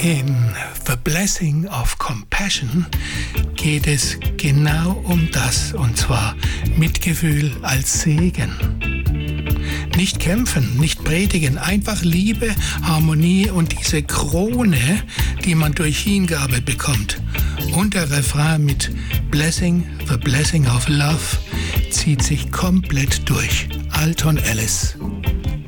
In The Blessing of Compassion geht es genau um das, und zwar Mitgefühl als Segen. Nicht kämpfen, nicht predigen, einfach Liebe, Harmonie und diese Krone, die man durch Hingabe bekommt. Und der Refrain mit Blessing, The Blessing of Love zieht sich komplett durch. Alton Ellis.